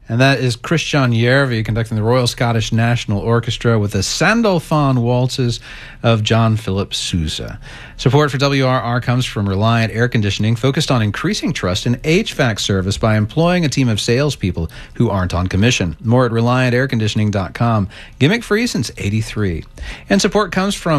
And that is Christian Järvi conducting the Royal Scottish National Orchestra with the Sandalphon Waltzes of John Philip Sousa. Support for WRR comes from Reliant Air Conditioning, focused on increasing trust in HVAC service by employing a team of salespeople who aren't on commission. More at ReliantAirConditioning.com. Gimmick free since '83. And support comes from